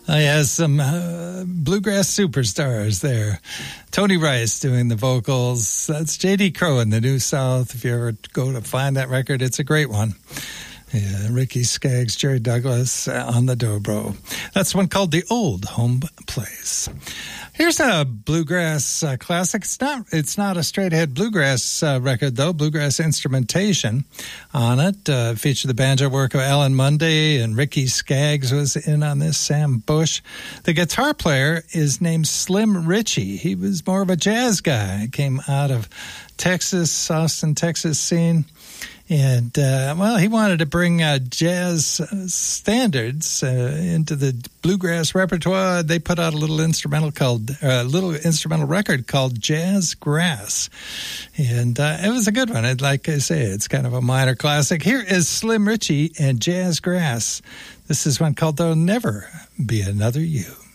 He has some bluegrass superstars there. Tony Rice doing the vocals. That's J.D. Crowe in the New South. If you ever go to find that record, it's a great one. Yeah, Ricky Skaggs, Jerry Douglas on the dobro. That's one called The Old Home Place. Here's a bluegrass classic. It's not a straight-ahead bluegrass record, though. Bluegrass instrumentation on it. Featured the banjo work of Alan Munday, and Ricky Skaggs was in on this, Sam Bush. The guitar player is named Slim Ritchie. He was more of a jazz guy. He came out of Texas, Austin, Texas scene. And, he wanted to bring jazz standards into the bluegrass repertoire. They put out a little instrumental record called Jazz Grass. And it was a good one. Like I say, it's kind of a minor classic. Here is Slim Ritchie and Jazz Grass. This is one called There'll Never Be Another You.